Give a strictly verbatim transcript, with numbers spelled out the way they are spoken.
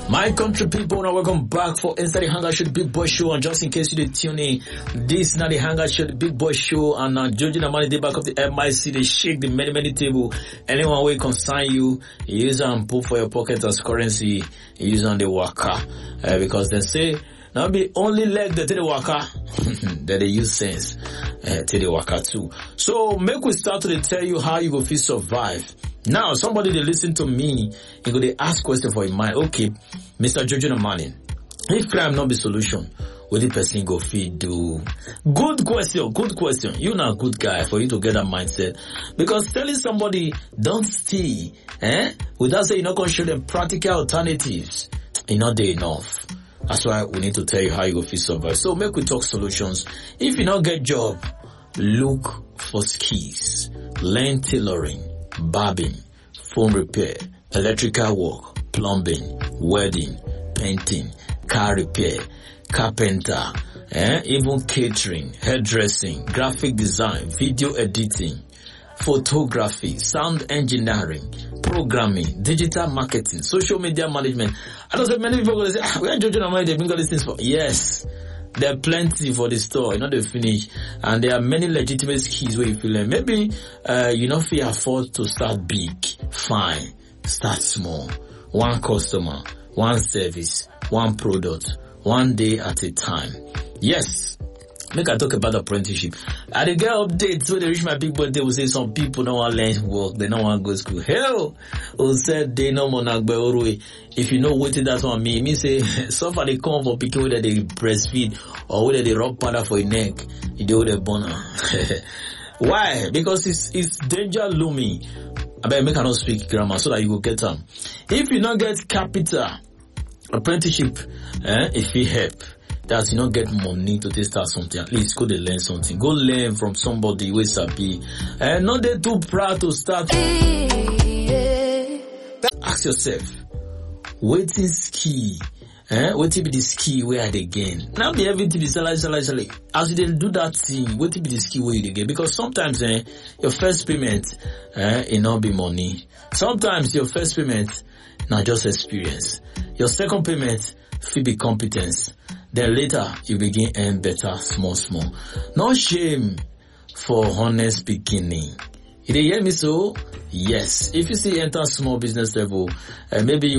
My country people, now welcome back for Inside the Hangar Show, the Big Boy Show. And just in case you did tune in, this is not the Hangar Show, the Big Boy Show. And now, uh, judging the money, they back up the M I C, they shake the many, many table. Anyone will consign you, you use and put for your pocket as currency, you use on the waka. Uh, because they say, now be only leg that the waka, that they use sense, uh, to the waka too. So, make we start to tell you how you go feel survive. Now, somebody they listen to me, you go they ask question for your mind. Okay, Mister Jojo Namani, if crime not be solution, what the person go feed do? Good question, good question. You're not a good guy for you to get that mindset. Because telling somebody don't steal, eh? Without saying you're not going to show them practical alternatives, it's not there enough. That's why we need to tell you how you go feel survive. So make we talk solutions. If you not get job, look for skills, learn tailoring, barbing, phone repair, electrical work, plumbing, welding, painting, car repair, carpenter, eh? Even catering, hairdressing, graphic design, video editing, photography, sound engineering, programming, digital marketing, social media management. I know that many people are going to say, ah, we are judging our money, they've been got these things for. Yes. There are plenty for the store, you know, they finish. And there are many legitimate skills where you feel like maybe, uh, you know, if you afford to start big, fine. Start small. One customer, one service, one product, one day at a time. Yes. Make I talk about apprenticeship. I dey get updates when they reach my big birthday. Will say some people don't want to learn work, they don't want to go to school. Hell, who said they no more nagbe orwe. If you know what it does on me, it means say suffer they come for people whether they breastfeed or whether they rub powder for your neck, you do the boner. Why? Because it's it's danger looming. I better make I not speak grammar so that you will get them. If you not get capital, apprenticeship, eh, if you help. That you don't get money to start something, at least go to learn something. Go learn from somebody who is happy. And not they too proud to start. Ask yourself, what is key? Eh? What will be the skill where are they gain? Now be everything be salary, salary, salary. As you do that thing, what will be the skill where you gain? Because sometimes eh, your first payment eh, it not be money. Sometimes your first payment not just experience. Your second payment will be competence. Then later, you begin earn better, small, small. No shame for honest beginning. Did you hear me so? Yes. If you see enter small business level, uh, maybe you